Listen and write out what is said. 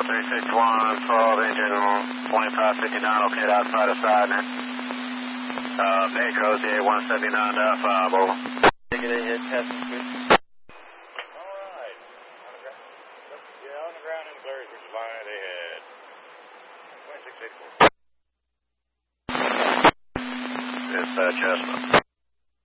361, 12 engine 2559, okay, outside of Sidnet. Pedro, CA 179 to F5, over. Take it ahead, passing through. Alright. Yeah, on the ground in Blurry, which is line ahead. 2684. Dispatch, Chestnut.